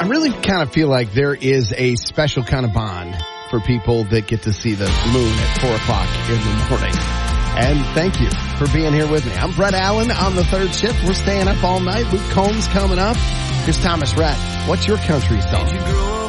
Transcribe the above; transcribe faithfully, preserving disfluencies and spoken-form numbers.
I really kind of feel like there is a special kind of bond for people that get to see the moon at four o'clock in the morning. And thank you for being here with me. I'm Brett Allen on the third shift. We're staying up all night. Luke Combs coming up. Here's Thomas Rhett. What's your country song?